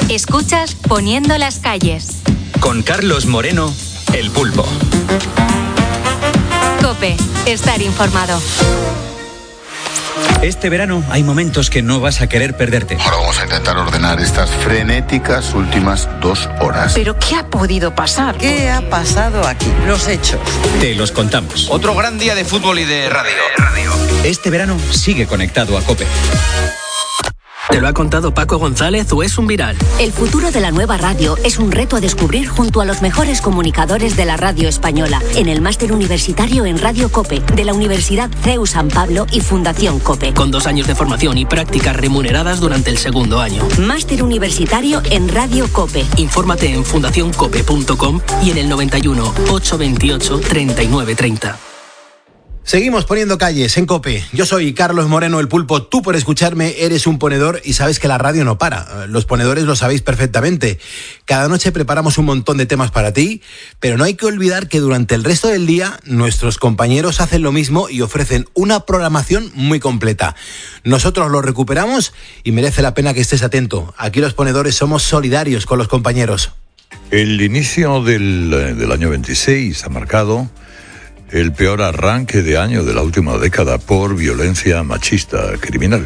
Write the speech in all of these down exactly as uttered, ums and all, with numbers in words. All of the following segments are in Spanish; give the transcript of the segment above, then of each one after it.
Escuchas Poniendo las calles. Con Carlos Moreno, El Pulpo. COPE. Estar informado. Este verano hay momentos que no vas a querer perderte. Ahora vamos a intentar ordenar estas frenéticas últimas dos horas. ¿Pero qué ha podido pasar? ¿Qué ha pasado aquí? Los hechos. Te los contamos. Otro gran día de fútbol y de radio. Este verano sigue conectado a COPE. ¿Te lo ha contado Paco González o es un viral? El futuro de la nueva radio es un reto a descubrir junto a los mejores comunicadores de la radio española en el máster universitario en Radio COPE de la Universidad C E U San Pablo y Fundación COPE. Con dos años de formación y prácticas remuneradas durante el segundo año. Máster universitario en Radio COPE. Infórmate en fundación cope punto com y en el noventa y uno, ochocientos veintiocho, treinta y nueve treinta. Seguimos poniendo calles en COPE. Yo soy Carlos Moreno, El Pulpo. Tú, por escucharme, eres un ponedor y sabes que la radio no para. Los ponedores lo sabéis perfectamente. Cada noche preparamos un montón de temas para ti, pero no hay que olvidar que durante el resto del día nuestros compañeros hacen lo mismo y ofrecen una programación muy completa. Nosotros lo recuperamos y merece la pena que estés atento. Aquí los ponedores somos solidarios con los compañeros. El inicio del, del año veintiséis ha marcado el peor arranque de año de la última década por violencia machista criminal.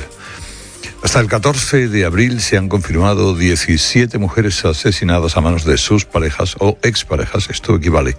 Hasta el catorce de abril se han confirmado diecisiete mujeres asesinadas a manos de sus parejas o exparejas. Esto equivale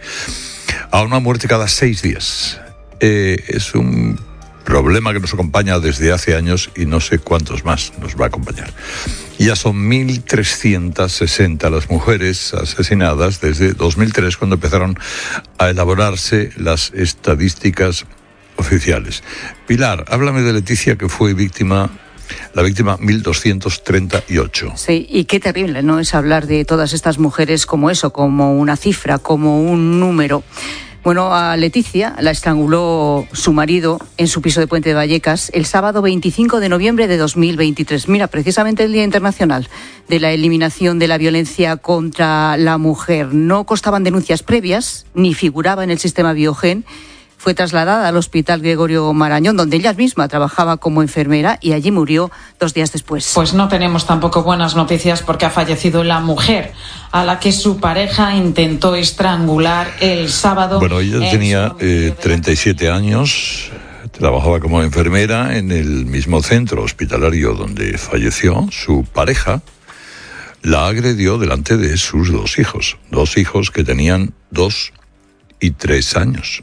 a una muerte cada seis días. Eh, es un problema que nos acompaña desde hace años y no sé cuántos más nos va a acompañar. Ya son mil trescientas sesenta las mujeres asesinadas desde dos mil tres, cuando empezaron a elaborarse las estadísticas oficiales. Pilar, háblame de Leticia, que fue víctima, la víctima mil doscientos treinta y ocho. Sí, y qué terrible, ¿no? Es hablar de todas estas mujeres como eso, como una cifra, como un número. Bueno, a Leticia la estranguló su marido en su piso de Puente de Vallecas el sábado veinticinco de noviembre de dos mil veintitrés. Mira, precisamente el Día Internacional de la Eliminación de la Violencia contra la Mujer. No constaban denuncias previas, ni figuraba en el sistema Biogen. Fue trasladada al Hospital Gregorio Marañón, donde ella misma trabajaba como enfermera, y allí murió dos días después. Pues no tenemos tampoco buenas noticias, porque ha fallecido la mujer a la que su pareja intentó estrangular el sábado. Bueno, ella tenía eh, treinta y siete años, trabajaba como enfermera en el mismo centro hospitalario donde falleció. Su pareja la agredió delante de sus dos hijos, dos hijos que tenían dos y tres años.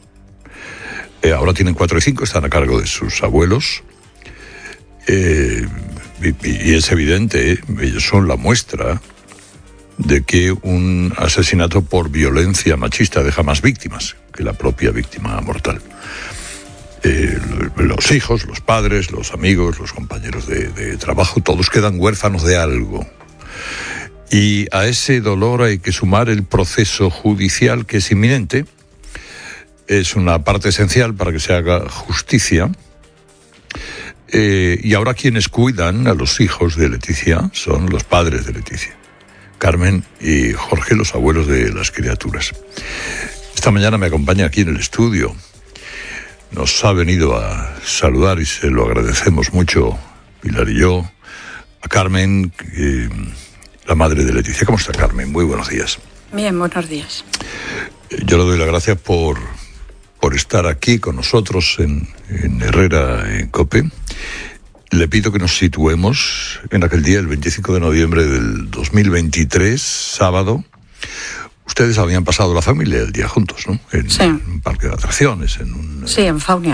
Eh, ahora tienen cuatro y cinco, están a cargo de sus abuelos. Eh, y, y es evidente, eh, ellos son la muestra de que un asesinato por violencia machista deja más víctimas que la propia víctima mortal. Eh, los hijos, los padres, los amigos, los compañeros de, de trabajo, todos quedan huérfanos de algo. Y a ese dolor hay que sumar el proceso judicial, que es inminente. Es una parte esencial para que se haga justicia. Eh, y ahora quienes cuidan a los hijos de Leticia son los padres de Leticia, Carmen y Jorge, los abuelos de las criaturas. Esta mañana me acompaña aquí en el estudio. Nos ha venido a saludar y se lo agradecemos mucho, Pilar y yo, a Carmen, eh, la madre de Leticia. ¿Cómo está, Carmen? Muy buenos días. Bien, buenos días. Yo le doy las gracias por... por estar aquí con nosotros en, en Herrera, en COPE. Le pido que nos situemos en aquel día, el veinticinco de noviembre del dos mil veintitrés, sábado. Ustedes habían pasado la familia el día juntos, ¿no? En, sí. en un parque de atracciones. En un, sí, en Faunia.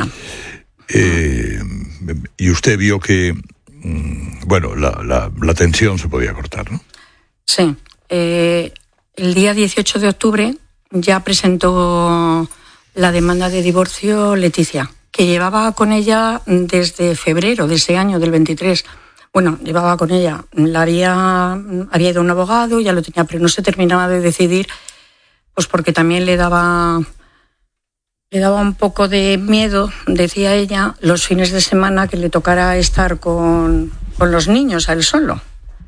Eh, y usted vio que, bueno, la, la, la tensión se podía cortar, ¿no? Sí. Eh, el día dieciocho de octubre ya presentó la demanda de divorcio Leticia, que llevaba con ella desde febrero de ese año, del veintitrés. Bueno, llevaba con ella, la había, había ido a un abogado, ya lo tenía, pero no se terminaba de decidir, pues porque también le daba, le daba un poco de miedo, decía ella, los fines de semana que le tocara estar con, con los niños a él solo.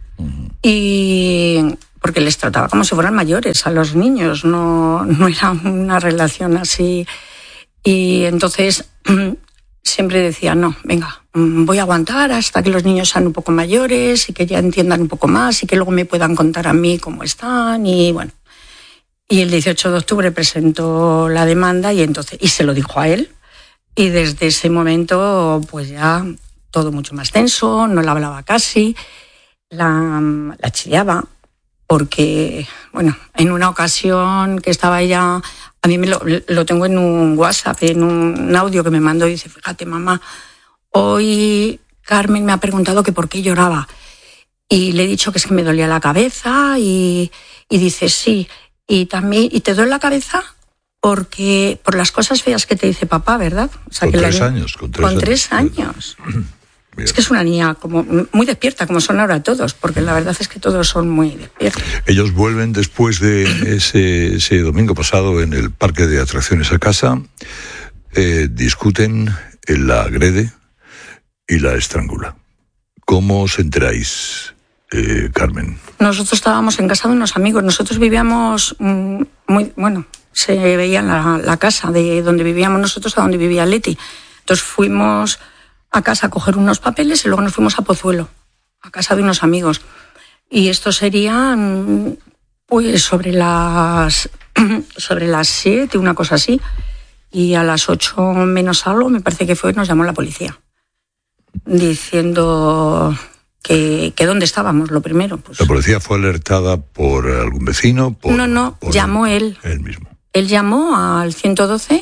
Y porque les trataba como si fueran mayores a los niños, no, no era una relación así. Y entonces siempre decía, no, venga, voy a aguantar hasta que los niños sean un poco mayores y que ya entiendan un poco más y que luego me puedan contar a mí cómo están y bueno. Y el dieciocho de octubre presentó la demanda y entonces y se lo dijo a él y desde ese momento pues ya todo mucho más tenso, no le hablaba casi, la, la chillaba porque, bueno, en una ocasión que estaba ella, a mí me lo, lo tengo en un WhatsApp, en un audio que me mandó y dice, fíjate mamá, hoy Carmen me ha preguntado que por qué lloraba y le he dicho que es que me dolía la cabeza y, y dice sí, y también, ¿y te duele la cabeza? Porque por las cosas feas que te dice papá, ¿verdad? O sea, con, que tres la, años, con tres con años. tres años. Es que es una niña como muy despierta, como son ahora todos, porque la verdad es que todos son muy despiertos. Ellos vuelven después de ese, ese domingo pasado en el parque de atracciones a casa, eh, discuten, él la agrede y la estrangula. ¿Cómo os enteráis, eh, Carmen? Nosotros estábamos en casa de unos amigos, nosotros vivíamos mmm, muy, bueno, se veía en la, la casa de donde vivíamos nosotros a donde vivía Leti. Entonces fuimos a casa a coger unos papeles y luego nos fuimos a Pozuelo, a casa de unos amigos. Y esto sería pues sobre las sobre las siete, una cosa así. Y a las ocho menos algo, me parece que fue, nos llamó la policía. Diciendo que, que dónde estábamos, lo primero. Pues. ¿La policía fue alertada por algún vecino? Por, no, no, por llamó él. Él mismo. Él llamó al ciento doce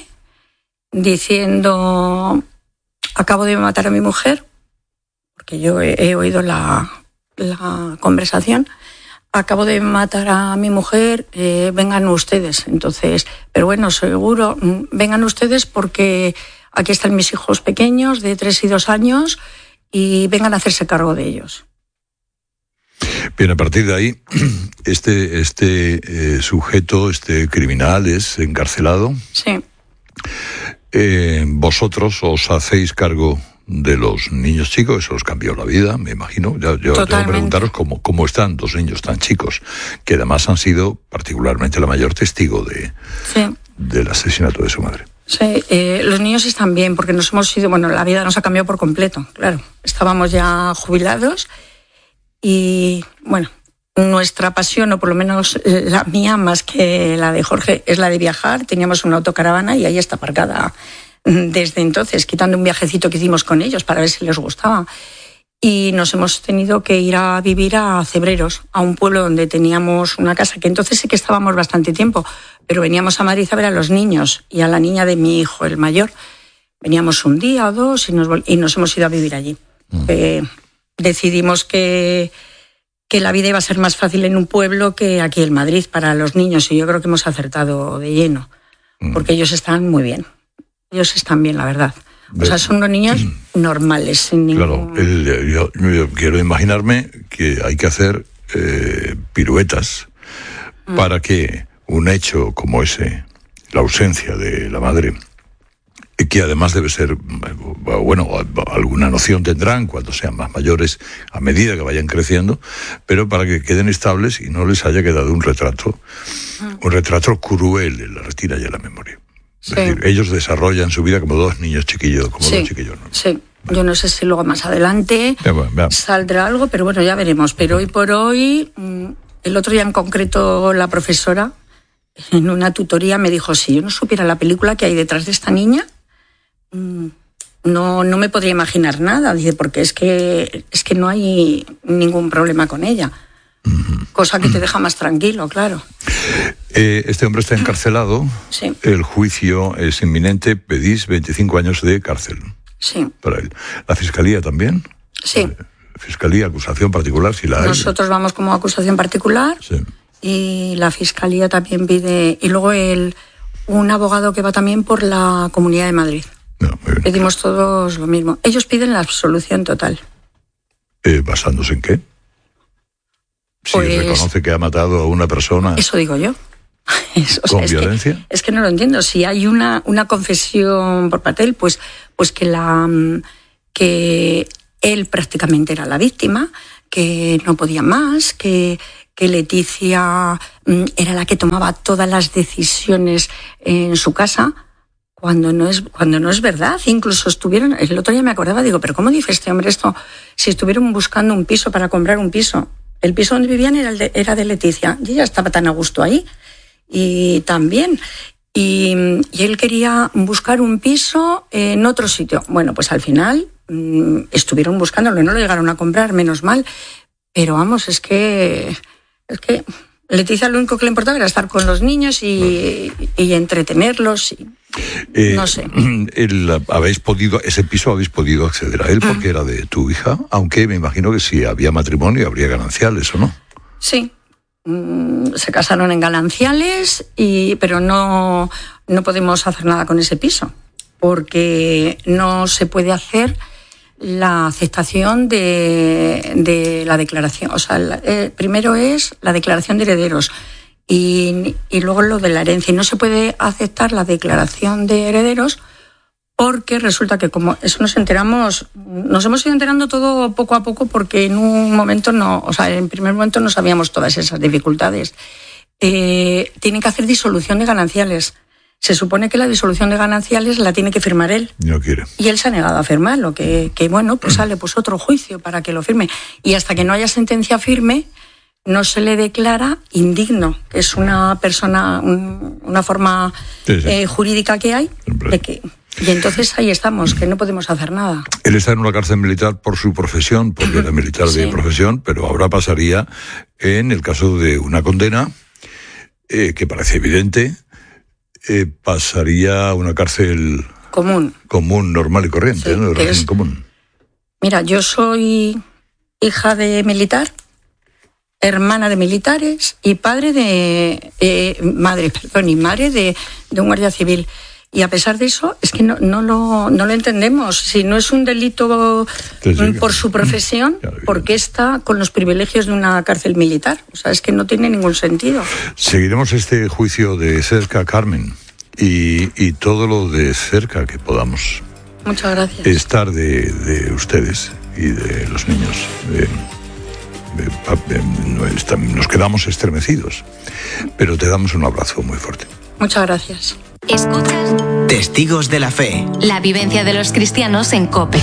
diciendo... Acabo de matar a mi mujer, porque yo he, he oído la, la conversación. Acabo de matar a mi mujer, eh, vengan ustedes. Entonces, pero bueno, seguro, vengan ustedes porque aquí están mis hijos pequeños de tres y dos años y vengan a hacerse cargo de ellos. Bien, a partir de ahí, este, este eh, sujeto, este criminal es encarcelado. Sí. Eh, vosotros os hacéis cargo de los niños chicos, eso os cambió la vida, me imagino. Yo, yo tengo que preguntaros cómo, cómo están dos niños tan chicos, que además han sido particularmente la mayor testigo de, sí. del asesinato de su madre. Sí, eh, los niños están bien, porque nos hemos ido, bueno, la vida nos ha cambiado por completo, claro. Estábamos ya jubilados y, bueno, nuestra pasión, o por lo menos la mía más que la de Jorge, es la de viajar. Teníamos una autocaravana y ahí está aparcada desde entonces, quitando un viajecito que hicimos con ellos para ver si les gustaba. Y nos hemos tenido que ir a vivir a Cebreros, a un pueblo donde teníamos una casa, que entonces sí que estábamos bastante tiempo, pero veníamos a Madrid a ver a los niños y a la niña de mi hijo, el mayor. Veníamos un día o dos y nos, y nos hemos ido a vivir allí. Mm. Eh, decidimos que... que la vida iba a ser más fácil en un pueblo que aquí en Madrid para los niños, y yo creo que hemos acertado de lleno, porque ellos están muy bien, ellos están bien, la verdad. O sea, son unos niños normales, sin ningún... Claro, el, yo, yo quiero imaginarme que hay que hacer eh, piruetas mm. para que un hecho como ese, la ausencia de la madre, que además debe ser, bueno, alguna noción tendrán cuando sean más mayores, a medida que vayan creciendo, pero para que queden estables y no les haya quedado un retrato, un retrato cruel en la retina y en la memoria. Sí. Es decir, ellos desarrollan su vida como dos niños chiquillos, como sí, dos chiquillos, ¿no? Sí, yo no sé si luego más adelante ya, bueno, ya. saldrá algo, pero bueno, ya veremos. Pero uh-huh. hoy por hoy, el otro día en concreto la profesora, en una tutoría me dijo, si yo no supiera la película que hay detrás de esta niña, no, no me podría imaginar nada, dice, porque es que, es que no hay ningún problema con ella. Cosa que te deja más tranquilo, claro. Eh, este hombre está encarcelado. Sí. El juicio es inminente. Pedís veinticinco años de cárcel. Sí. Para él. ¿La fiscalía también? Sí. Eh, fiscalía, acusación particular, si la hay. Nosotros vamos como acusación particular. Sí. Y la fiscalía también pide. Y luego el, un abogado que va también por la Comunidad de Madrid. No, muy bien. Pedimos todos lo mismo. Ellos piden la absolución total. Eh, ¿Basándose en qué? Si pues, reconoce que ha matado a una persona... Eso digo yo. Eso, ¿Con o sea, violencia? Es que, es que no lo entiendo. Si hay una, una confesión por parte de él, pues, pues que, la, que él prácticamente era la víctima, que no podía más, que, que Leticia era la que tomaba todas las decisiones en su casa. cuando no es cuando no es verdad. Incluso estuvieron, el otro día me acordaba, digo, pero ¿cómo dice este hombre esto? Si estuvieron buscando un piso para comprar un piso. El piso donde vivían era, el de, era de Leticia, y ella estaba tan a gusto ahí. Y también... Y, y él quería buscar un piso en otro sitio. Bueno, pues al final mmm, estuvieron buscándolo, no lo llegaron a comprar, menos mal. Pero vamos, es que... Es que Leticia lo único que le importaba era estar con los niños y, y entretenerlos. Y, eh, no sé. El, habéis podido, ese piso habéis podido acceder a él porque mm. era de tu hija, aunque me imagino que si había matrimonio habría gananciales, ¿o no? Sí. Mm, se casaron en gananciales, y, pero no, no podemos hacer nada con ese piso porque no se puede hacer la aceptación de, de la declaración. O sea, la, eh, primero es la declaración de herederos y, y luego lo de la herencia. Y no se puede aceptar la declaración de herederos porque resulta que como eso nos enteramos, nos hemos ido enterando todo poco a poco porque en un momento no, o sea, en primer momento no sabíamos todas esas dificultades. Eh, tienen que hacer disolución de gananciales. Se supone que la disolución de gananciales la tiene que firmar él. No quiere. Y él se ha negado a firmarlo, que, que bueno, pues sale pues otro juicio para que lo firme. Y hasta que no haya sentencia firme, no se le declara indigno, que es una persona, un, una forma sí, sí. Eh, jurídica que hay, de que, y entonces ahí estamos, que no podemos hacer nada. Él está en una cárcel militar por su profesión, porque era militar sí. de profesión, pero ahora pasaría, en el caso de una condena, eh, que parece evidente, Eh, pasaría a una cárcel común, común normal y corriente, sí, ¿no? De régimen es... común. Mira, yo soy hija de militar, hermana de militares y padre de eh, madre, perdón, y madre de, de un guardia civil. Y a pesar de eso, es que no, no, lo, no lo entendemos. Si no es un delito sí, sí, por su profesión, ¿por qué está con los privilegios de una cárcel militar? O sea, es que no tiene ningún sentido. Seguiremos este juicio de cerca, Carmen, y, y todo lo de cerca que podamos. Muchas gracias. Estar de, de ustedes y de los niños. De, de, de, nos quedamos estremecidos, pero te damos un abrazo muy fuerte. Muchas gracias. Escuchas Testigos de la Fe. La vivencia de los cristianos en COPE.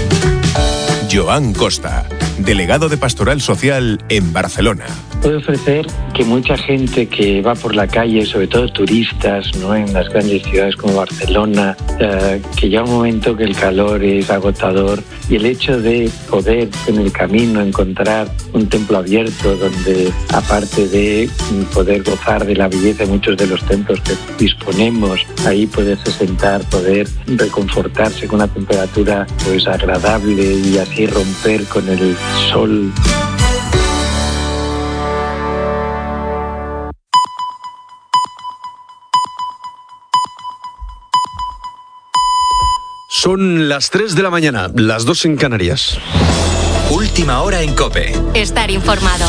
Joan Costa, delegado de Pastoral Social en Barcelona. Puede ofrecer que mucha gente que va por la calle, sobre todo turistas, ¿no?, en las grandes ciudades como Barcelona, eh, que llega un momento que el calor es agotador y el hecho de poder en el camino encontrar un templo abierto donde, aparte de poder gozar de la belleza de muchos de los templos que disponemos, ahí poderse sentar, poder reconfortarse con una temperatura pues agradable y así romper con el sol. Son las tres de la mañana, las dos en Canarias. Última hora en COPE. Estar informado.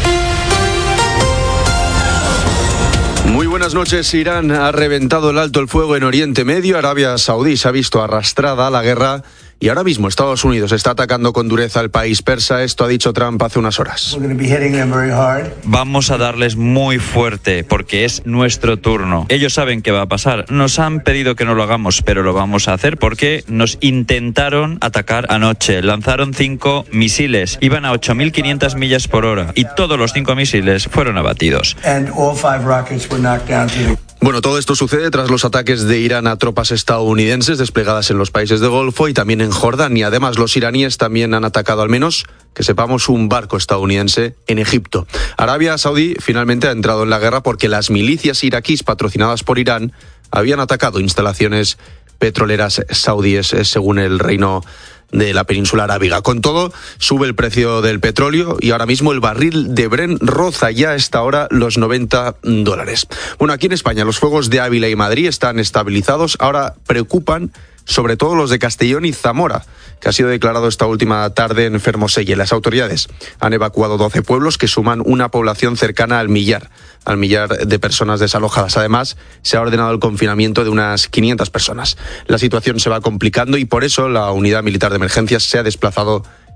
Muy buenas noches. Irán ha reventado el alto el fuego en Oriente Medio. Arabia Saudí se ha visto arrastrada a la guerra y ahora mismo Estados Unidos está atacando con dureza al país persa. Esto ha dicho Trump hace unas horas. Vamos a darles muy fuerte porque es nuestro turno. Ellos saben qué va a pasar. Nos han pedido que no lo hagamos, pero lo vamos a hacer porque nos intentaron atacar anoche. Lanzaron cinco misiles. Iban a ocho mil quinientas millas por hora y todos los cinco misiles fueron abatidos. Bueno, todo esto sucede tras los ataques de Irán a tropas estadounidenses desplegadas en los países del Golfo y también en Jordania. Además, los iraníes también han atacado, al menos que sepamos, un barco estadounidense en Egipto. Arabia Saudí finalmente ha entrado en la guerra porque las milicias iraquíes patrocinadas por Irán habían atacado instalaciones petroleras saudíes, según el Reino de la península arábiga. Con todo, sube el precio del petróleo y ahora mismo el barril de Brent roza ya a esta hora los noventa dólares. Bueno, aquí en España los fuegos de Ávila y Madrid están estabilizados. Ahora preocupan sobre todo los de Castellón y Zamora, que ha sido declarado esta última tarde enfermo Selle. Las autoridades han evacuado doce pueblos que suman una población cercana al millar, al millar de personas desalojadas. Además, se ha ordenado el confinamiento de unas quinientas personas. La situación se va complicando y por eso la Unidad Militar de Emergencias se ha desplazado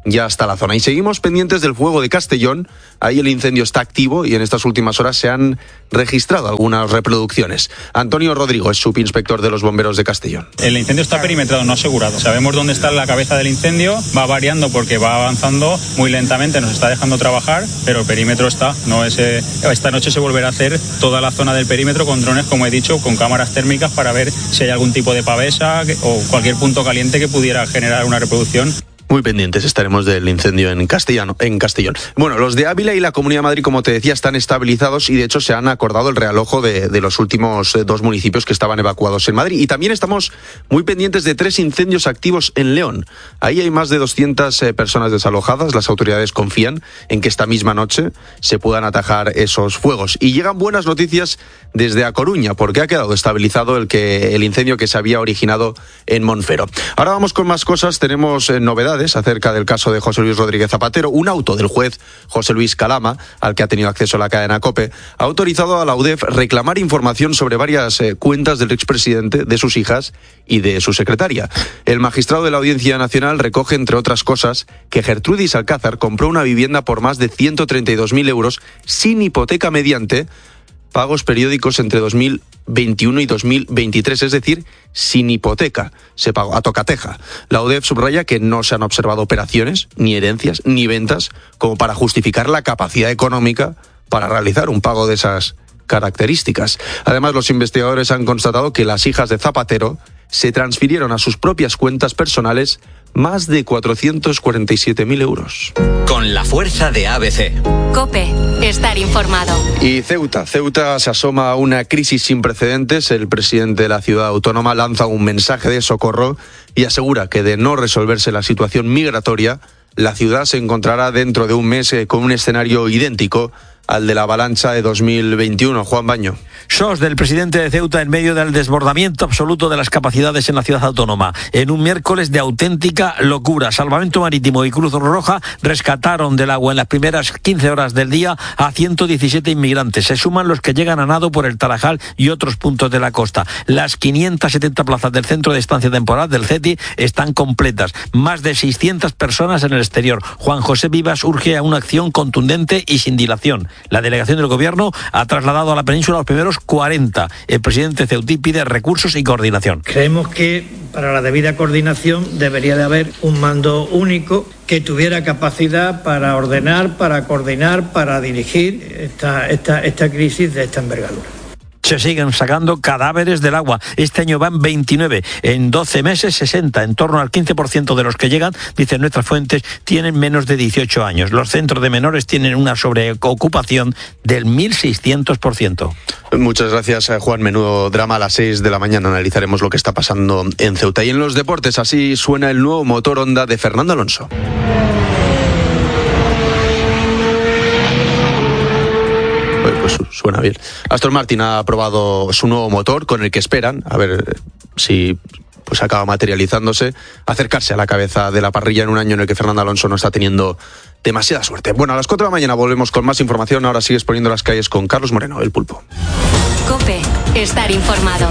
ya hasta la zona. Y seguimos pendientes del fuego de Castellón. Ahí el incendio está activo y en estas últimas horas se han registrado algunas reproducciones. Antonio Rodrigo es subinspector de los bomberos de Castellón. El incendio está perimetrado, no asegurado. Sabemos dónde está la cabeza del incendio, va variando porque va avanzando muy lentamente, nos está dejando trabajar, pero el perímetro está. No es, eh, esta noche se volverá a hacer toda la zona del perímetro con drones, como he dicho, con cámaras térmicas para ver si hay algún tipo de pavesa o cualquier punto caliente que pudiera generar una reproducción. Muy pendientes estaremos del incendio en Castellano, en Castellón. Bueno, los de Ávila y la Comunidad de Madrid, como te decía, están estabilizados y de hecho se han acordado el realojo de, de los últimos dos municipios que estaban evacuados en Madrid. Y también estamos muy pendientes de tres incendios activos en León. Ahí hay más de doscientas eh, personas desalojadas. Las autoridades confían en que esta misma noche se puedan atajar esos fuegos. Y llegan buenas noticias desde A Coruña, porque ha quedado estabilizado el, que, el incendio que se había originado en Monfero. Ahora vamos con más cosas. Tenemos eh, novedades acerca del caso de José Luis Rodríguez Zapatero. Un auto del juez José Luis Calama, al que ha tenido acceso la cadena COPE, ha autorizado a la U D E F reclamar información sobre varias eh, cuentas del expresidente, de sus hijas y de su secretaria. El magistrado de la Audiencia Nacional recoge, entre otras cosas, que Gertrudis Alcázar compró una vivienda por más de ciento treinta y dos mil euros sin hipoteca mediante pagos periódicos entre dos mil veintiuno y dos mil veintitrés, es decir, sin hipoteca. Se pagó a tocateja. La U D E F subraya que no se han observado operaciones, ni herencias, ni ventas, como para justificar la capacidad económica para realizar un pago de esas características. Además, los investigadores han constatado que las hijas de Zapatero se transfirieron a sus propias cuentas personales más de cuatrocientos cuarenta y siete mil euros. Con la fuerza de A B C. COPE. Estar informado. Y Ceuta. Ceuta se asoma a una crisis sin precedentes. El presidente de la ciudad autónoma lanza un mensaje de socorro y asegura que de no resolverse la situación migratoria, la ciudad se encontrará dentro de un mes con un escenario idéntico al de la avalancha de dos mil veintiuno. Juan Baño. Sos del presidente de Ceuta en medio del desbordamiento absoluto de las capacidades en la ciudad autónoma. En un miércoles de auténtica locura. Salvamento Marítimo y Cruz Roja rescataron del agua en las primeras quince horas del día a ciento diecisiete inmigrantes. Se suman los que llegan a nado por el Tarajal y otros puntos de la costa. Las quinientas setenta plazas del centro de estancia temporal del C E T I están completas. Más de seiscientas personas en el exterior. Juan José Vivas urge a una acción contundente y sin dilación. La delegación del Gobierno ha trasladado a la península los primeros cuarenta. El presidente ceutí pide recursos y coordinación. Creemos que para la debida coordinación debería de haber un mando único que tuviera capacidad para ordenar, para coordinar, para dirigir esta, esta, esta crisis de esta envergadura. Se siguen sacando cadáveres del agua. Este año van veintinueve, en doce meses sesenta, en torno al quince por ciento de los que llegan, dicen nuestras fuentes, tienen menos de dieciocho años. Los centros de menores tienen una sobreocupación del mil seiscientos por ciento. Muchas gracias, Juan. Menudo drama. A las seis de la mañana analizaremos lo que está pasando en Ceuta. Y en los deportes, así suena el nuevo motor Honda de Fernando Alonso. Pues suena bien. Aston Martin ha aprobado su nuevo motor con el que esperan, a ver si pues acaba materializándose, acercarse a la cabeza de la parrilla en un año en el que Fernando Alonso no está teniendo demasiada suerte. Bueno, a las cuatro de la mañana volvemos con más información. Ahora sigues poniendo las calles con Carlos Moreno, el Pulpo. COPE. Estar informado.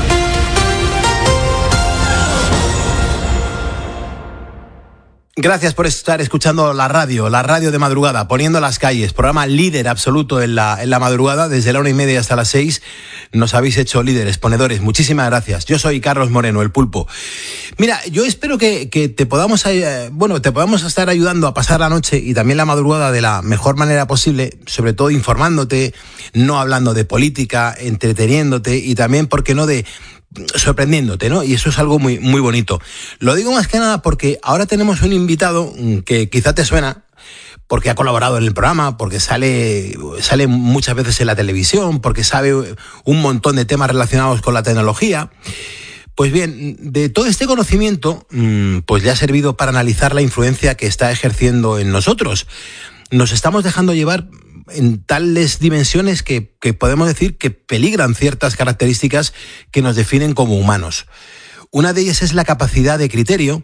Gracias por estar escuchando la radio, la radio de madrugada, poniendo las calles, programa líder absoluto en la, en la madrugada, desde la una y media hasta las seis, nos habéis hecho líderes, ponedores, muchísimas gracias. Yo soy Carlos Moreno, el Pulpo. Mira, yo espero que, que te podamos, eh, bueno, te podamos estar ayudando a pasar la noche y también la madrugada de la mejor manera posible, sobre todo informándote, no hablando de política, entreteniéndote y también, ¿por qué no?, de sorprendiéndote, ¿no? Y eso es algo muy, muy bonito. Lo digo más que nada porque ahora tenemos un invitado que quizá te suena, porque ha colaborado en el programa, porque sale, sale muchas veces en la televisión, porque sabe un montón de temas relacionados con la tecnología. Pues bien, de todo este conocimiento, pues le ha servido para analizar la influencia que está ejerciendo en nosotros. Nos estamos dejando llevar en tales dimensiones que, que podemos decir que peligran ciertas características que nos definen como humanos. Una de ellas es la capacidad de criterio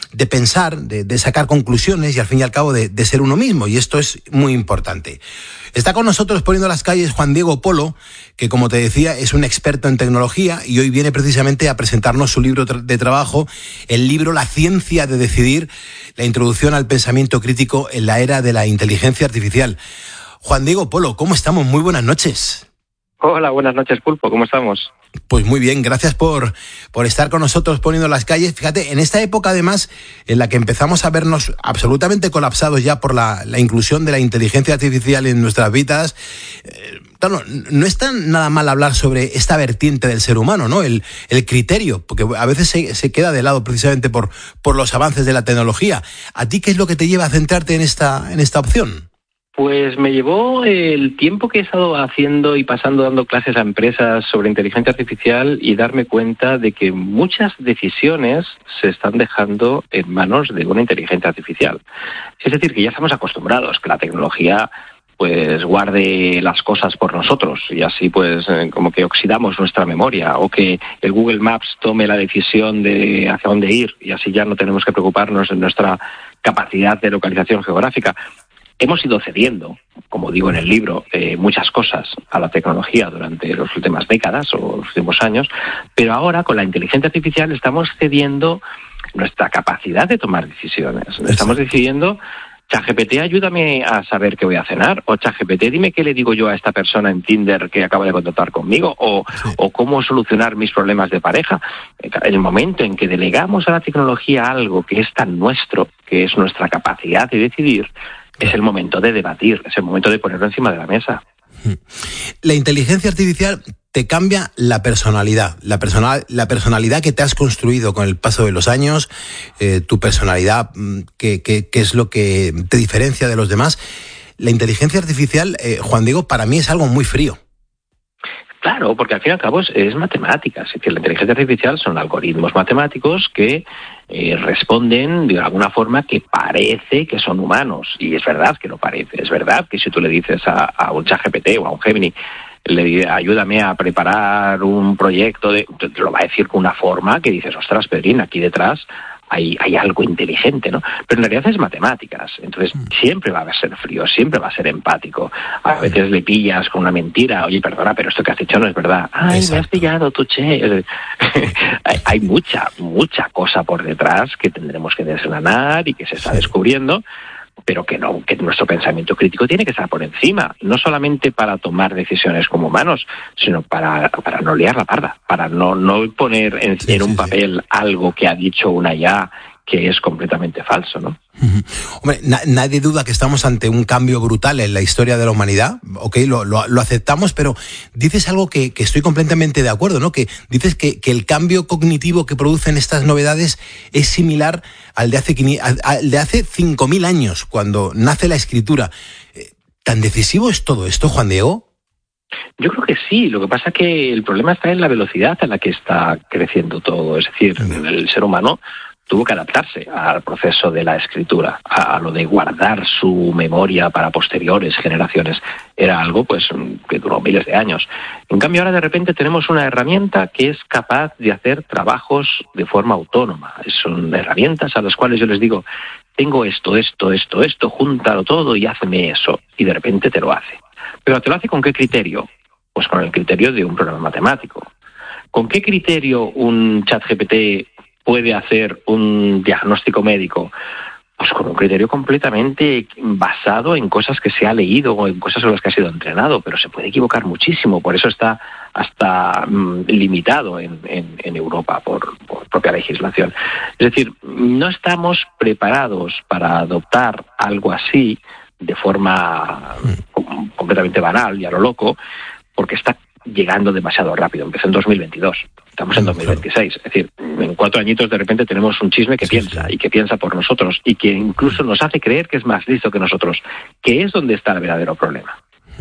de pensar, de, de sacar conclusiones y al fin y al cabo de, de ser uno mismo, y esto es muy importante. Está con nosotros poniendo las calles Juan Diego Polo, que como te decía es un experto en tecnología y hoy viene precisamente a presentarnos su libro de trabajo, el libro La ciencia de decidir, la introducción al pensamiento crítico en la era de la inteligencia artificial. Juan Diego Polo, ¿cómo estamos? Muy buenas noches. Hola, buenas noches, Pulpo, ¿cómo estamos? Pues muy bien, gracias por, por estar con nosotros poniendo las calles. Fíjate, en esta época además en la que empezamos a vernos absolutamente colapsados ya por la, la inclusión de la inteligencia artificial en nuestras vidas, eh, claro, no está nada mal hablar sobre esta vertiente del ser humano, ¿no? El, el criterio, porque a veces se, se queda de lado precisamente por, por los avances de la tecnología. ¿A ti qué es lo que te lleva a centrarte en esta, en esta opción? Pues me llevó el tiempo que he estado haciendo y pasando dando clases a empresas sobre inteligencia artificial y darme cuenta de que muchas decisiones se están dejando en manos de una inteligencia artificial. Es decir, que ya estamos acostumbrados que la tecnología pues guarde las cosas por nosotros y así pues como que oxidamos nuestra memoria, o que el Google Maps tome la decisión de hacia dónde ir y así ya no tenemos que preocuparnos de nuestra capacidad de localización geográfica. Hemos ido cediendo, como digo en el libro, eh, muchas cosas a la tecnología durante las últimas décadas o los últimos años, pero ahora con la inteligencia artificial estamos cediendo nuestra capacidad de tomar decisiones. Estamos decidiendo, ChatGPT, ayúdame a saber qué voy a cenar, o ChatGPT, dime qué le digo yo a esta persona en Tinder que acaba de contactar conmigo, o, sí. o cómo solucionar mis problemas de pareja. En el momento en que delegamos a la tecnología algo que es tan nuestro, que es nuestra capacidad de decidir, es el momento de debatir, es el momento de ponerlo encima de la mesa. La inteligencia artificial te cambia la personalidad, la, personal, la personalidad que te has construido con el paso de los años, eh, tu personalidad, que, que, que es lo que te diferencia de los demás. La inteligencia artificial, eh, Juan Diego, para mí es algo muy frío. Claro, porque al fin y al cabo es, es matemática. Es decir, la inteligencia artificial son algoritmos matemáticos que eh, responden de alguna forma que parece que son humanos. Y es verdad que lo parece. Es verdad que si tú le dices a, a un ChatGPT o a un Gemini, le dices, ayúdame a preparar un proyecto, de, te, te lo va a decir con una forma que dices, ostras, Pedrín, aquí detrás hay, hay algo inteligente, ¿no? Pero en realidad es matemáticas, entonces siempre va a ser frío, siempre va a ser empático. A veces le pillas con una mentira, oye, perdona, pero esto que has hecho no es verdad. Ay, Exacto. me has pillado, tu che. hay, hay mucha, mucha cosa por detrás que tendremos que desgranar y que se está descubriendo, pero que no, que nuestro pensamiento crítico tiene que estar por encima, no solamente para tomar decisiones como humanos, sino para, para no liar la parda, para no, no poner en, sí, en un sí, papel sí. algo que ha dicho una I A que es completamente falso, ¿no? Uh-huh. Hombre, na- nadie duda que estamos ante un cambio brutal en la historia de la humanidad, ok, lo, lo, lo aceptamos, pero dices algo que, que estoy completamente de acuerdo, ¿no? Que dices que, que el cambio cognitivo que producen estas novedades es similar al de hace, al de hace cinco mil años, cuando nace la escritura. ¿Tan decisivo es todo esto, Juan Diego? Yo creo que sí, lo que pasa es que el problema está en la velocidad a la que está creciendo todo, es decir, uh-huh. el ser humano tuvo que adaptarse al proceso de la escritura, a lo de guardar su memoria para posteriores generaciones. Era algo pues que duró miles de años. En cambio, ahora de repente tenemos una herramienta que es capaz de hacer trabajos de forma autónoma. Son herramientas a las cuales yo les digo, tengo esto, esto, esto, esto, júntalo todo y hazme eso. Y de repente te lo hace. Pero ¿te lo hace con qué criterio? Pues con el criterio de un programa matemático. ¿Con qué criterio un ChatGPT puede hacer un diagnóstico médico? Pues con un criterio completamente basado en cosas que se ha leído o en cosas sobre las que ha sido entrenado, pero se puede equivocar muchísimo, por eso está hasta mm, limitado en, en, en Europa por, por propia legislación. Es decir, no estamos preparados para adoptar algo así de forma completamente banal y a lo loco, porque está llegando demasiado rápido. Empezó en dos mil veintidós, estamos en dos mil veintiséis. Es decir, en cuatro añitos de repente tenemos un chisme que sí, piensa sí. y que piensa por nosotros y que incluso nos hace creer que es más listo que nosotros, que es donde está el verdadero problema.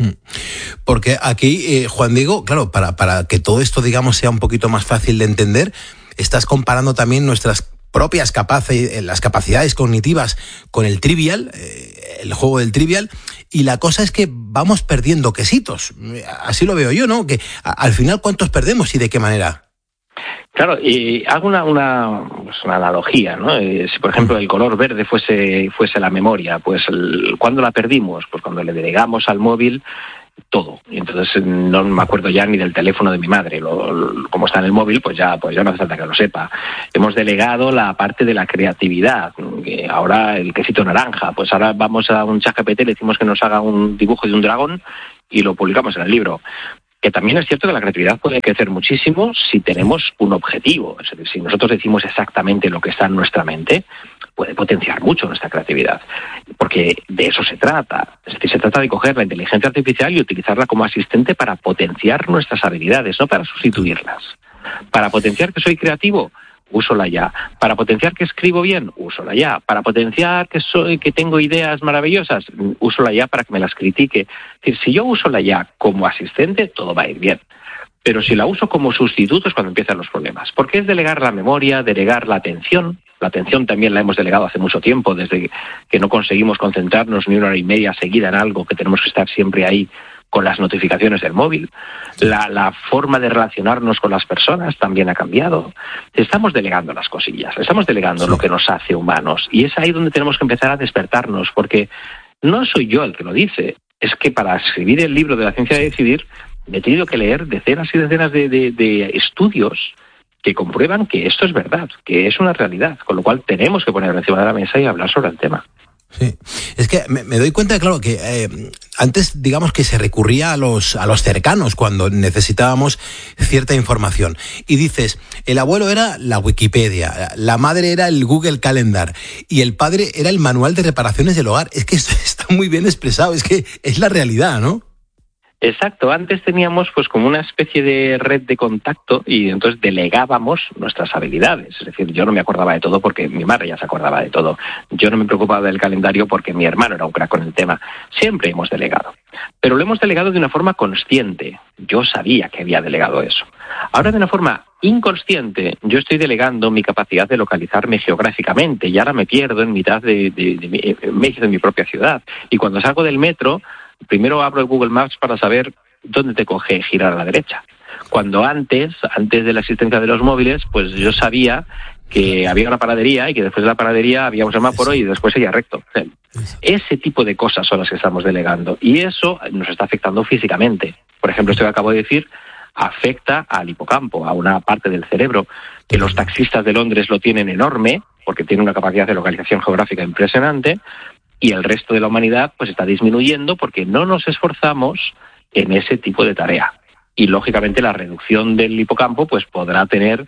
Porque aquí, eh, Juan Diego, claro, para, para que todo esto, digamos, sea un poquito más fácil de entender, estás comparando también nuestras propias capaces, las capacidades cognitivas con el Trivial, eh, el juego del Trivial, y la cosa es que vamos perdiendo quesitos. Así lo veo yo, ¿no? Que a, al final, ¿cuántos perdemos y de qué manera? Claro, y hago una, una, pues una analogía, ¿no? Eh, si, por ejemplo, el color verde fuese, fuese la memoria, pues el, ¿cuándo la perdimos? Pues cuando le delegamos al móvil todo. Y entonces no me acuerdo ya ni del teléfono de mi madre. Lo, lo, como está en el móvil, pues ya, pues ya no hace falta que lo sepa. Hemos delegado la parte de la creatividad. Que ahora el quesito naranja, pues ahora vamos a un ChatGPT, le decimos que nos haga un dibujo de un dragón y lo publicamos en el libro. Que también es cierto que la creatividad puede crecer muchísimo si tenemos un objetivo. Es decir, si nosotros decimos exactamente lo que está en nuestra mente, puede potenciar mucho nuestra creatividad. Porque de eso se trata. Es decir, se trata de coger la inteligencia artificial y utilizarla como asistente para potenciar nuestras habilidades, no para sustituirlas. Para potenciar que soy creativo, uso la ya. Para potenciar que escribo bien, uso la ya. Para potenciar que soy, que tengo ideas maravillosas, uso la ya para que me las critique. Es decir, si yo uso la ya como asistente, todo va a ir bien. Pero si la uso como sustituto es cuando empiezan los problemas. Porque es delegar la memoria, delegar la atención. La atención también la hemos delegado hace mucho tiempo, desde que no conseguimos concentrarnos ni una hora y media seguida en algo, que tenemos que estar siempre ahí con las notificaciones del móvil. La, la forma de relacionarnos con las personas también ha cambiado. Estamos delegando las cosillas, estamos delegando sí. lo que nos hace humanos. Y es ahí donde tenemos que empezar a despertarnos, porque no soy yo el que lo dice. Es que para escribir el libro de la ciencia de decidir, he tenido que leer decenas y decenas de, de, de estudios que comprueban que esto es verdad, que es una realidad. Con lo cual tenemos que ponerlo encima de la mesa y hablar sobre el tema. Sí, es que me, me doy cuenta, claro, que eh, antes digamos que se recurría a los a los cercanos cuando necesitábamos cierta información. Y dices, el abuelo era la Wikipedia, la madre era el Google Calendar y el padre era el manual de reparaciones del hogar. Es que esto está muy bien expresado, es que es la realidad, ¿no? Exacto, antes teníamos pues como una especie de red de contacto y entonces delegábamos nuestras habilidades. Es decir, yo no me acordaba de todo porque mi madre ya se acordaba de todo. Yo no me preocupaba del calendario porque mi hermano era un crack con el tema. Siempre hemos delegado. Pero lo hemos delegado de una forma consciente. Yo sabía que había delegado eso. Ahora, de una forma inconsciente, yo estoy delegando mi capacidad de localizarme geográficamente y ahora me pierdo en mitad de, de, de, de, en medio de mi propia ciudad. Y cuando salgo del metro, primero abro el Google Maps para saber dónde te coge girar a la derecha. Cuando antes, antes de la existencia de los móviles, pues yo sabía que había una panadería y que después de la panadería había un semáforo y después seguía recto. Ese tipo de cosas son las que estamos delegando y eso nos está afectando físicamente. Por ejemplo, esto que acabo de decir afecta al hipocampo, a una parte del cerebro que los taxistas de Londres lo tienen enorme porque tiene una capacidad de localización geográfica impresionante. Y el resto de la humanidad pues está disminuyendo porque no nos esforzamos en ese tipo de tarea. Y lógicamente la reducción del hipocampo pues podrá tener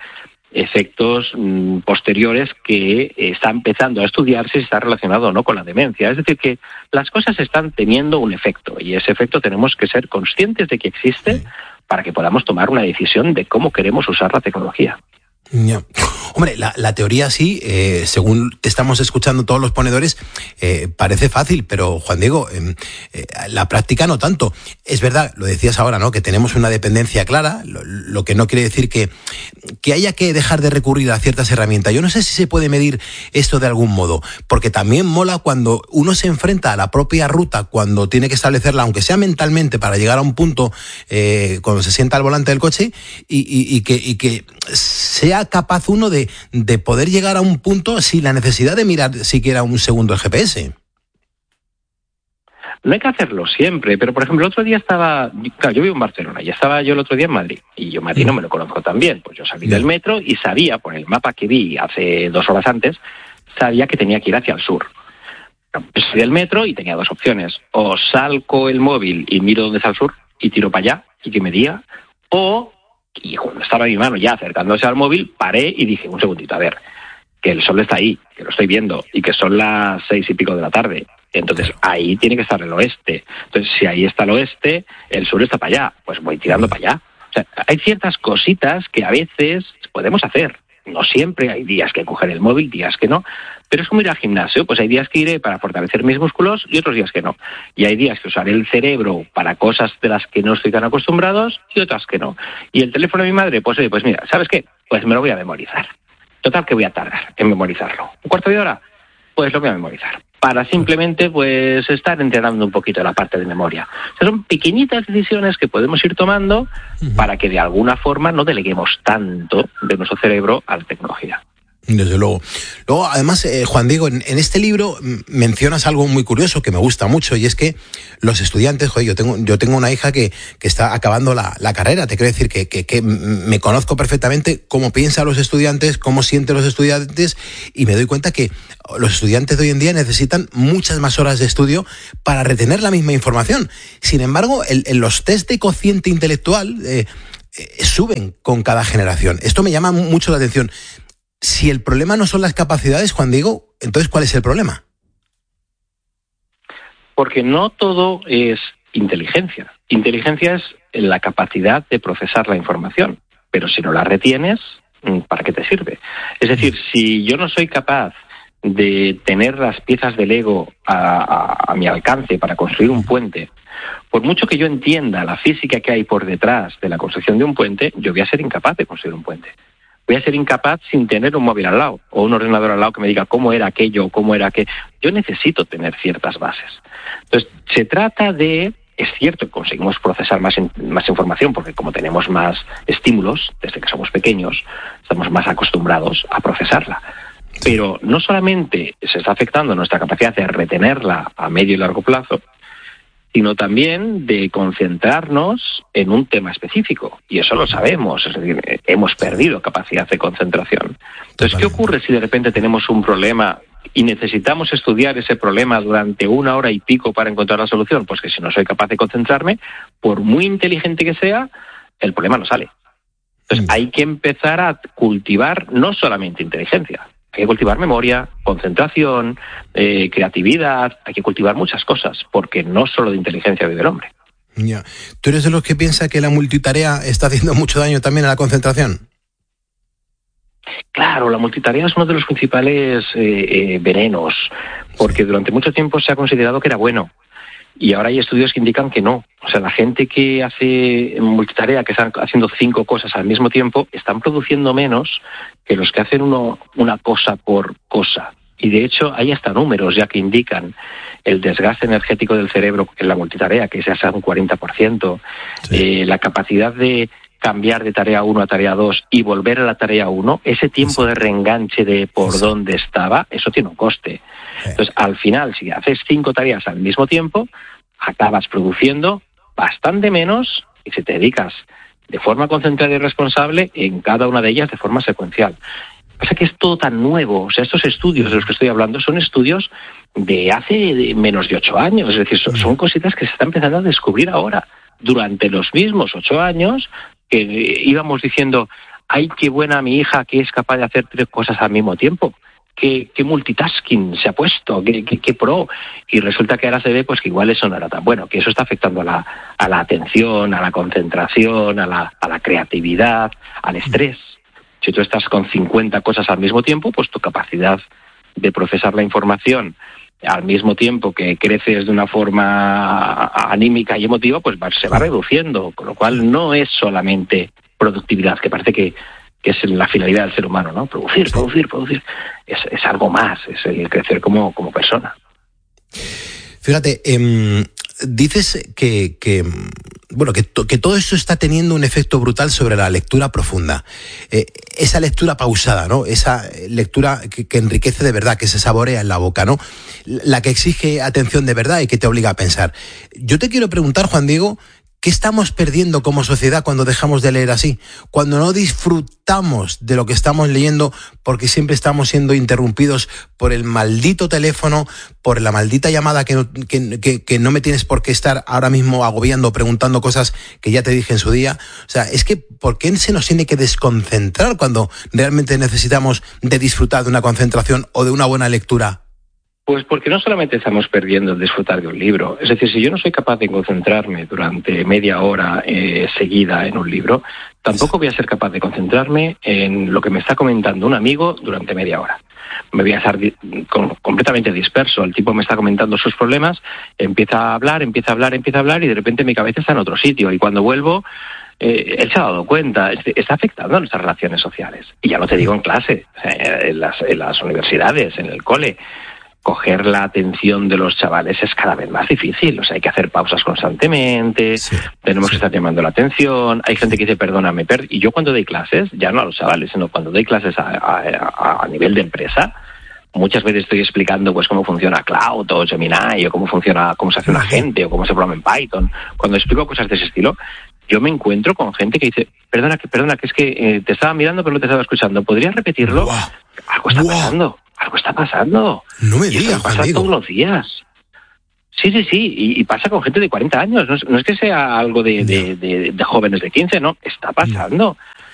efectos mmm, posteriores que está empezando a estudiarse si está relacionado o no con la demencia. Es decir, que las cosas están teniendo un efecto y ese efecto tenemos que ser conscientes de que existe para que podamos tomar una decisión de cómo queremos usar la tecnología. Yeah. Hombre, la, la teoría sí, eh, según te estamos escuchando todos los ponedores, eh, parece fácil, pero Juan Diego, eh, eh, la práctica no tanto. Es verdad, lo decías ahora, ¿no? Que tenemos una dependencia clara, lo, lo que no quiere decir que, que haya que dejar de recurrir a ciertas herramientas. Yo no sé si se puede medir esto de algún modo, porque también mola cuando uno se enfrenta a la propia ruta, cuando tiene que establecerla, aunque sea mentalmente, para llegar a un punto, eh, cuando se sienta al volante del coche, y, y, y, que, y que sea capaz uno de, de poder llegar a un punto sin la necesidad de mirar siquiera un segundo el G P S. No hay que hacerlo siempre, pero por ejemplo el otro día estaba, claro, yo vivo en Barcelona y estaba yo el otro día en Madrid y yo Madrid no me lo conozco tan bien, pues yo salí del metro y sabía por el mapa que vi hace dos horas antes, sabía que tenía que ir hacia el sur. Salí del metro y tenía dos opciones, o salco el móvil y miro dónde está el sur y tiro para allá y que me diga, o y cuando estaba mi mano ya acercándose al móvil, paré y dije, un segundito, a ver, que el sol está ahí, que lo estoy viendo, y que son las seis y pico de la tarde. Entonces, ahí tiene que estar el oeste. Entonces, si ahí está el oeste, el sur está para allá, pues voy tirando para allá. O sea, hay ciertas cositas que a veces podemos hacer. No siempre, hay días que coger el móvil, días que no. Pero es como ir al gimnasio, pues hay días que iré para fortalecer mis músculos y otros días que no. Y hay días que usaré el cerebro para cosas de las que no estoy tan acostumbrados y otras que no. Y el teléfono de mi madre, pues oye, pues mira, ¿sabes qué? Pues me lo voy a memorizar. Total, que voy a tardar en memorizarlo. ¿Un cuarto de hora? Pues lo voy a memorizar. para simplemente pues estar entrenando un poquito la parte de memoria. O sea, son pequeñitas decisiones que podemos ir tomando uh-huh. para que de alguna forma no deleguemos tanto de nuestro cerebro a la tecnología. Desde luego. Luego, además, eh, Juan Diego, en, en este libro mencionas algo muy curioso que me gusta mucho, y es que los estudiantes, joder, yo tengo, yo tengo una hija que, que está acabando la, la carrera, te quiero decir que, que, que me conozco perfectamente cómo piensan los estudiantes, cómo sienten los estudiantes, y me doy cuenta que los estudiantes de hoy en día necesitan muchas más horas de estudio para retener la misma información. Sin embargo, el, el, los test de cociente intelectual eh, eh, suben con cada generación. Esto me llama mucho la atención. Si el problema no son las capacidades, Juan Diego, entonces ¿cuál es el problema? Porque no todo es inteligencia. Inteligencia es la capacidad de procesar la información, pero si no la retienes, ¿para qué te sirve? Es decir, si yo no soy capaz de tener las piezas de Lego a, a, a mi alcance para construir un puente, por mucho que yo entienda la física que hay por detrás de la construcción de un puente, yo voy a ser incapaz de construir un puente. Voy a ser incapaz sin tener un móvil al lado o un ordenador al lado que me diga cómo era aquello o cómo era aquello. Yo necesito tener ciertas bases. Entonces, se trata de, es cierto que conseguimos procesar más, in, más información porque como tenemos más estímulos desde que somos pequeños, estamos más acostumbrados a procesarla. Pero no solamente se está afectando nuestra capacidad de retenerla a medio y largo plazo, sino también de concentrarnos en un tema específico. Y eso lo sabemos, es decir, hemos perdido capacidad de concentración. Entonces, ¿qué ocurre si de repente tenemos un problema y necesitamos estudiar ese problema durante una hora y pico para encontrar la solución? Pues que si no soy capaz de concentrarme, por muy inteligente que sea, el problema no sale. Entonces, hay que empezar a cultivar no solamente inteligencia, hay que cultivar memoria, concentración, eh, creatividad, hay que cultivar muchas cosas, porque no solo de inteligencia vive el hombre. Ya. ¿Tú eres de los que piensa que la multitarea está haciendo mucho daño también a la concentración? Claro, la multitarea es uno de los principales eh, eh, venenos, porque durante mucho tiempo se ha considerado que era bueno. Y ahora hay estudios que indican que no. O sea, la gente que hace multitarea, que están haciendo cinco cosas al mismo tiempo, están produciendo menos que los que hacen uno, una cosa por cosa. Y de hecho hay hasta números ya que indican el desgaste energético del cerebro en la multitarea, que es hasta un cuarenta por ciento. Sí. Eh, la capacidad de cambiar de tarea uno a tarea dos y volver a la tarea uno, ese tiempo de reenganche de por sí. dónde estaba, eso tiene un coste. Entonces, al final, si haces cinco tareas al mismo tiempo, acabas produciendo bastante menos y si te dedicas de forma concentrada y responsable en cada una de ellas de forma secuencial. Pasa que es todo tan nuevo. O sea, estos estudios de los que estoy hablando son estudios de hace de menos de ocho años. Es decir, son, son cositas que se están empezando a descubrir ahora. Durante los mismos ocho años que íbamos diciendo, ¡ay, qué buena mi hija que es capaz de hacer tres cosas al mismo tiempo! Qué, qué multitasking se ha puesto, qué, qué, qué pro. Y resulta que ahora se ve pues que igual eso no era tan bueno, que eso está afectando a la, a la atención, a la concentración, a la, a la creatividad, al estrés. Si tú estás con cincuenta cosas al mismo tiempo, pues tu capacidad de procesar la información al mismo tiempo que creces de una forma anímica y emotiva, pues va, se va reduciendo, con lo cual no es solamente productividad, que parece que que es la finalidad del ser humano, ¿no? Producir, producir, producir. Es, es algo más, es el crecer como, como persona. Fíjate, eh, dices que, que bueno que, to, que todo esto está teniendo un efecto brutal sobre la lectura profunda. Eh, esa lectura pausada, ¿no? Esa lectura que, que enriquece de verdad, que se saborea en la boca, ¿no? La que exige atención de verdad y que te obliga a pensar. Yo te quiero preguntar, Juan Diego, ¿qué estamos perdiendo como sociedad cuando dejamos de leer así? Cuando no disfrutamos de lo que estamos leyendo porque siempre estamos siendo interrumpidos por el maldito teléfono, por la maldita llamada que no, que, que, que no me tienes por qué estar ahora mismo agobiando, preguntando cosas que ya te dije en su día. O sea, es que ¿por qué se nos tiene que desconcentrar cuando realmente necesitamos de disfrutar de una concentración o de una buena lectura? Pues porque no solamente estamos perdiendo el disfrutar de un libro, es decir, si yo no soy capaz de concentrarme durante media hora eh, seguida en un libro, tampoco voy a ser capaz de concentrarme en lo que me está comentando un amigo durante media hora. Me voy a estar di- con, completamente disperso, el tipo me está comentando sus problemas, empieza a hablar, empieza a hablar, empieza a hablar y de repente mi cabeza está en otro sitio y cuando vuelvo, eh, él se ha dado cuenta, está afectando a nuestras relaciones sociales. Y ya no te digo en clase, en las, en las universidades, en el cole. coger la atención de los chavales es cada vez más difícil. O sea, hay que hacer pausas constantemente, sí, tenemos sí. que estar llamando la atención, hay gente que dice, perdóname, per y yo cuando doy clases, ya no a los chavales, sino cuando doy clases a, a, a nivel de empresa, muchas veces estoy explicando pues cómo funciona Cloud o Gemini, o cómo funciona, cómo se hace un agente, o cómo se programa en Python. Cuando explico cosas de ese estilo, yo me encuentro con gente que dice, perdona, que perdona, que es que eh, te estaba mirando pero no te estaba escuchando, ¿podrías repetirlo? Wow. Algo está wow. pasando, algo está pasando. No me y digas, eso pasa todos los días. Sí, sí, sí, y, y pasa con gente de cuarenta años, no es, no es que sea algo de, de, de, de jóvenes de quince, no, está pasando.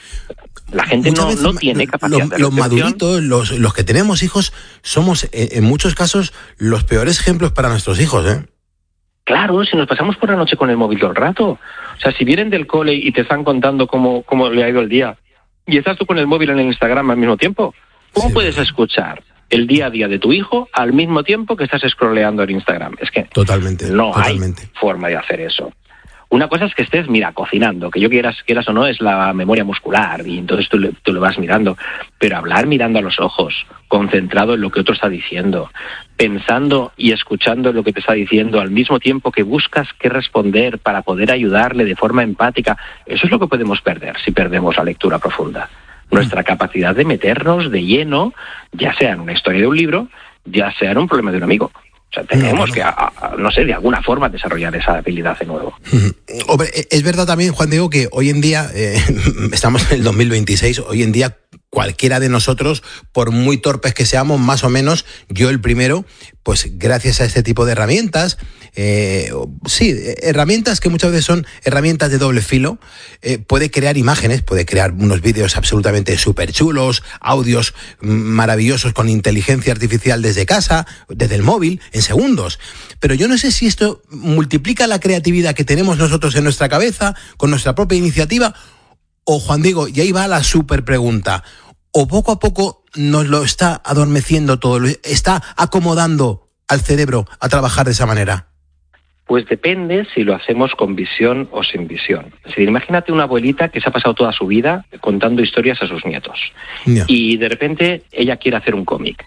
La gente no, no tiene capacidad los, de los maduritos, los, los que tenemos hijos, somos en muchos casos los peores ejemplos para nuestros hijos, ¿eh? Claro, si nos pasamos por la noche con el móvil todo el rato. O sea, si vienen del cole y te están contando cómo, cómo le ha ido el día, y estás tú con el móvil en el Instagram al mismo tiempo, ¿cómo sí, puedes escuchar el día a día de tu hijo al mismo tiempo que estás scrolleando en Instagram? Es que totalmente, no totalmente. hay forma de hacer eso. Una cosa es que estés, mira, cocinando, que yo quieras, quieras o no, es la memoria muscular, y entonces tú, tú lo vas mirando, pero hablar mirando a los ojos, concentrado en lo que otro está diciendo, pensando y escuchando lo que te está diciendo, al mismo tiempo que buscas qué responder para poder ayudarle de forma empática, eso es lo que podemos perder si perdemos la lectura profunda. Nuestra capacidad de meternos de lleno, ya sea en una historia de un libro, ya sea en un problema de un amigo. O sea, tenemos no, no. que, a, a, no sé, de alguna forma desarrollar esa habilidad de nuevo. Hombre, es verdad también, Juan Diego, que hoy en día, eh, estamos en el dos mil veintiséis, hoy en día cualquiera de nosotros, por muy torpes que seamos, más o menos, yo el primero, pues gracias a este tipo de herramientas, eh, sí, herramientas que muchas veces son herramientas de doble filo, eh, puede crear imágenes, puede crear unos vídeos absolutamente súper chulos, audios maravillosos con inteligencia artificial desde casa, desde el móvil, en segundos. Pero yo no sé si esto multiplica la creatividad que tenemos nosotros en nuestra cabeza, con nuestra propia iniciativa, o, Juan Diego, y ahí va la súper pregunta, o poco a poco nos lo está adormeciendo todo, lo está acomodando al cerebro a trabajar de esa manera. Pues depende si lo hacemos con visión o sin visión. Es decir, imagínate una abuelita que se ha pasado toda su vida contando historias a sus nietos. Yeah. Y de repente ella quiere hacer un cómic.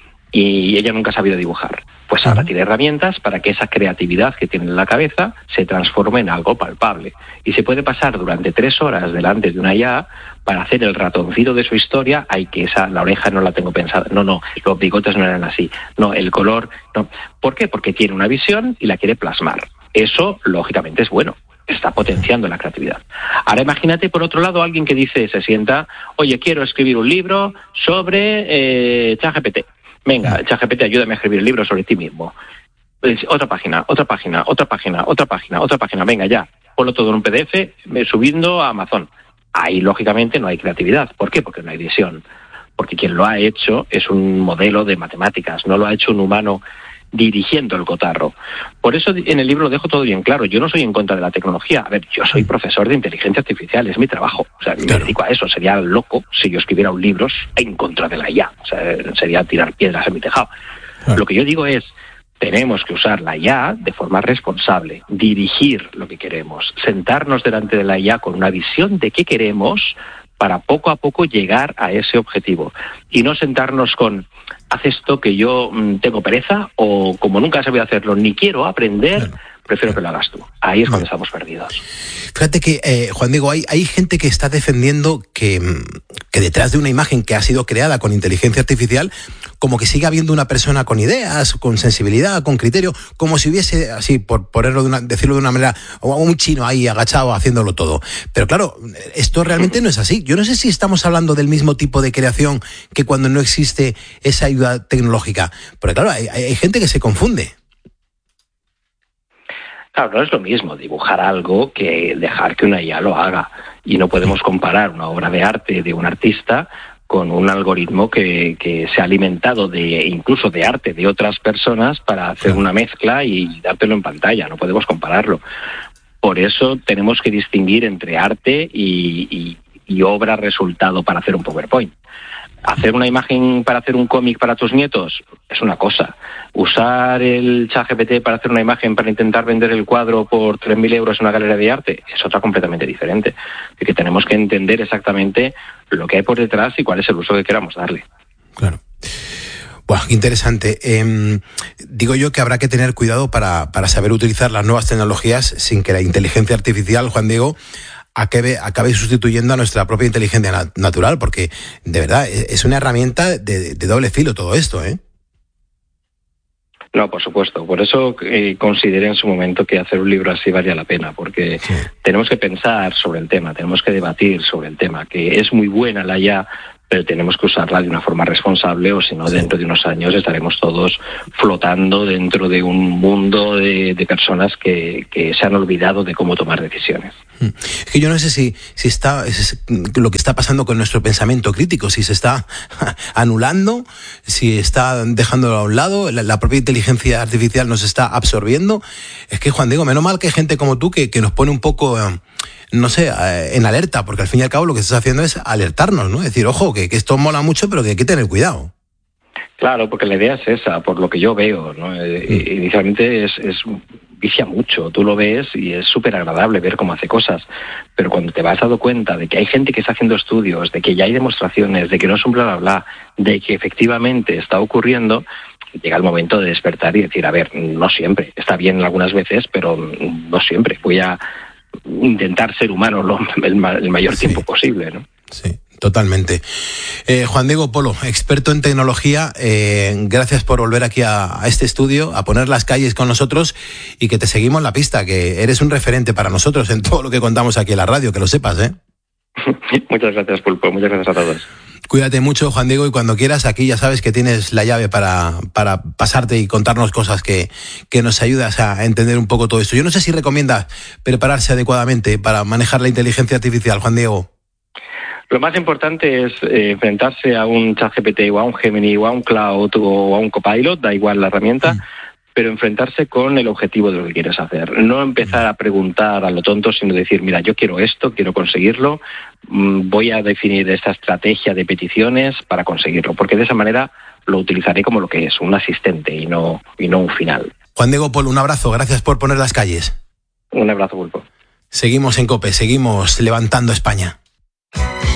Y ella nunca ha sabido dibujar. Pues ahora uh-huh. tiene herramientas para que esa creatividad que tiene en la cabeza se transforme en algo palpable. Y se puede pasar durante tres horas delante de una I A para hacer el ratoncito de su historia. Ay, que esa, la oreja no la tengo pensada. No, no, los bigotes no eran así. No, el color, no. ¿Por qué? Porque tiene una visión y la quiere plasmar. Eso, lógicamente, es bueno. Está potenciando la creatividad. Ahora imagínate, por otro lado, alguien que dice, se sienta, oye, quiero escribir un libro sobre eh, ChatGPT. Venga, ChatGPT, ayúdame a escribir el libro sobre ti mismo. Pues, otra página, otra página, otra página, otra página, otra página. Venga, ya. Ponlo todo en un P D F, subiendo a Amazon. Ahí, lógicamente, no hay creatividad. ¿Por qué? Porque no hay visión. Porque quien lo ha hecho es un modelo de matemáticas. No lo ha hecho un humano dirigiendo el cotarro. Por eso en el libro lo dejo todo bien claro. Yo no soy en contra de la tecnología. A ver, yo soy profesor de inteligencia artificial, es mi trabajo. O sea, claro. me dedico a eso. Sería loco si yo escribiera un libro en contra de la I A. O sea, sería tirar piedras en mi tejado. Claro. Lo que yo digo es, tenemos que usar la I A de forma responsable, dirigir lo que queremos, sentarnos delante de la I A con una visión de qué queremos para poco a poco llegar a ese objetivo. Y no sentarnos con, haz esto que yo mmm, tengo pereza, o como nunca he sabido hacerlo, ni quiero aprender, claro. prefiero que lo hagas tú. Ahí es cuando estamos perdidos. Fíjate que, eh, Juan Diego, hay, hay gente que está defendiendo que, que detrás de una imagen que ha sido creada con inteligencia artificial, como que sigue habiendo una persona con ideas, con sensibilidad, con criterio, como si hubiese, así, por ponerlo de una, decirlo de una manera, un chino ahí agachado haciéndolo todo. Pero claro, esto realmente no es así. Yo no sé si estamos hablando del mismo tipo de creación que cuando no existe esa ayuda tecnológica. Porque claro, hay, hay gente que se confunde. Claro, no es lo mismo dibujar algo que dejar que una I A lo haga. Y no podemos comparar una obra de arte de un artista con un algoritmo que, que se ha alimentado de incluso de arte de otras personas para hacer una mezcla y dártelo en pantalla. No podemos compararlo. Por eso tenemos que distinguir entre arte y, y, y obra resultado para hacer un PowerPoint. Hacer una imagen para hacer un cómic para tus nietos es una cosa. Usar el ChatGPT para hacer una imagen para intentar vender el cuadro por tres mil euros en una galería de arte es otra completamente diferente. Así que tenemos que entender exactamente lo que hay por detrás y cuál es el uso que queramos darle. Claro. Buah, qué interesante. Eh, digo yo que habrá que tener cuidado para, para saber utilizar las nuevas tecnologías sin que la inteligencia artificial, Juan Diego, acabe, acabe sustituyendo a nuestra propia inteligencia nat- natural, porque de verdad es una herramienta de, de doble filo todo esto, ¿eh? No, por supuesto. Por eso eh, consideré en su momento que hacer un libro así valía la pena, porque sí. tenemos que pensar sobre el tema, tenemos que debatir sobre el tema, que es muy buena la I A, pero tenemos que usarla de una forma responsable, o si no, sí. dentro de unos años estaremos todos flotando dentro de un mundo de, de personas que, que se han olvidado de cómo tomar decisiones. Es que yo no sé si, si está es lo que está pasando con nuestro pensamiento crítico, si se está anulando, si está dejándolo a un lado, la, la propia inteligencia artificial nos está absorbiendo. Es que, Juan Diego, menos mal que hay gente como tú que, que nos pone un poco... Eh, no sé, en alerta, porque al fin y al cabo lo que estás haciendo es alertarnos, ¿no? Es decir, ojo, que, que esto mola mucho, pero que hay que tener cuidado. Claro, porque la idea es esa, por lo que yo veo, ¿no? Mm. Inicialmente es, es vicia mucho, tú lo ves y es súper agradable ver cómo hace cosas, pero cuando te vas dando cuenta de que hay gente que está haciendo estudios, de que ya hay demostraciones, de que no es un bla bla bla, de que efectivamente está ocurriendo, llega el momento de despertar y decir, a ver, no siempre, está bien algunas veces, pero no siempre, voy a intentar ser humano lo, el, el mayor sí. tiempo posible, ¿no? Sí, totalmente. Eh, Juan Diego Polo, experto en tecnología, eh, gracias por volver aquí a, a este estudio, a poner las calles con nosotros y que te seguimos la pista, que eres un referente para nosotros en todo lo que contamos aquí en la radio, que lo sepas, ¿eh? Muchas gracias, Pulpo, muchas gracias a todos. Cuídate mucho, Juan Diego, y cuando quieras, aquí ya sabes que tienes la llave para, para pasarte y contarnos cosas que, que nos ayudas a entender un poco todo esto. Yo no sé si recomiendas prepararse adecuadamente para manejar la inteligencia artificial, Juan Diego. Lo más importante es eh, enfrentarse a un ChatGPT o a un Gemini o a un Cloud o a un Copilot, da igual la herramienta, mm. pero enfrentarse con el objetivo de lo que quieres hacer. No empezar a preguntar a lo tonto, sino decir, mira, yo quiero esto, quiero conseguirlo, voy a definir esta estrategia de peticiones para conseguirlo, porque de esa manera lo utilizaré como lo que es, un asistente y no, y no un final. Juan Diego Polo, un abrazo, gracias por poner las calles. Un abrazo, Pulpo. Seguimos en COPE, seguimos levantando España.